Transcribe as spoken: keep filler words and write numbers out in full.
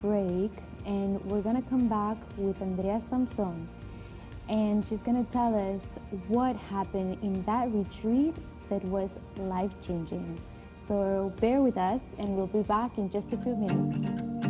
break, and we're gonna come back with Andrea Samson, and she's gonna tell us what happened in that retreat that was life-changing. So bear with us, and we'll be back in just a few minutes.